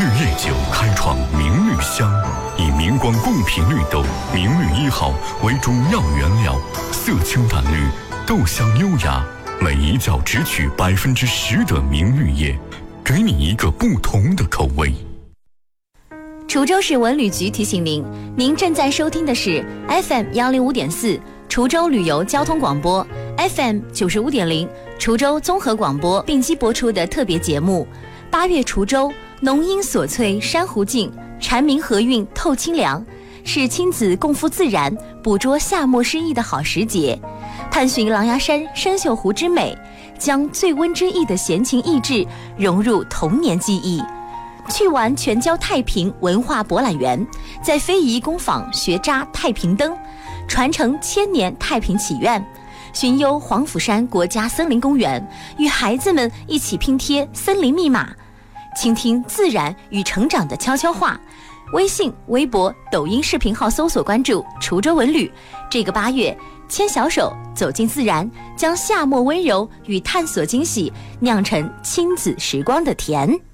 绿叶酒开创明绿香，以明光贡品绿豆明绿1号为主要原料，色清淡绿，豆香优雅，每一角只取10%的明绿叶，给你一个不同的口味。 滁州市文旅局提醒您，您正在收听的是 FM 105.4滁州旅游交通广播， FM 95.0滁州综合广播并机播出的特别节目。8月滁州，浓荫锁翠珊瑚静，蝉鸣和韵透清凉，是亲子共赴自然，捕捉夏末诗意的好时节。探寻狼牙山生锈湖之美，将醉温之意的闲情逸致融入童年记忆。去玩全椒太平文化博览园，在非遗工坊学扎太平灯，传承1000年太平祈愿。寻幽黄甫山国家森林公园，与孩子们一起拼贴森林密码，倾听自然与成长的悄悄话。微信、微博、抖音视频号搜索关注滁州文旅。这个8月，牵小手走进自然，将夏末温柔与探索惊喜酿成亲子时光的甜。